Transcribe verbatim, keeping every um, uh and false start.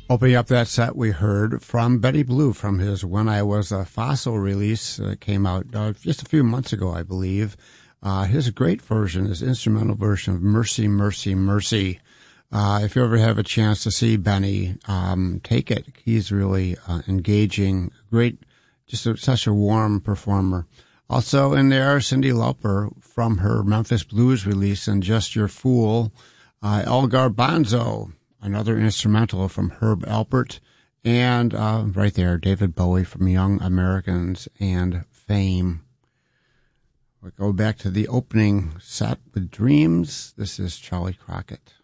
Opening up that set, we heard from Betty Blue from his When I Was a Fossil release that came out uh, just a few months ago, I believe. Uh, his great version, his instrumental version of Mercy, Mercy, Mercy. Uh, if you ever have a chance to see Benny, um, take it. He's really uh, engaging, great, just a, such a warm performer. Also in there, Cyndi Lauper from her Memphis Blues release and Just Your Fool. Uh, El Garbanzo, another instrumental from Herb Alpert. And uh, right there, David Bowie from Young Americans and Fame. We'll go back to the opening set with Dreams. This is Charlie Crockett.